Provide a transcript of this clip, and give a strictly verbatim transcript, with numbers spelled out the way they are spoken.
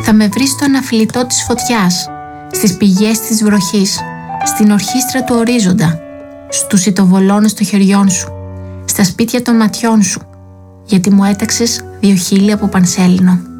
Θα με βρεις στο αναφλητό της φωτιάς, στις πηγές της βροχής, στην ορχήστρα του ορίζοντα, στους ιτοβολώνες των χεριών σου, στα σπίτια των ματιών σου, γιατί μου έταξες δύο χείλη από πανσέλινο.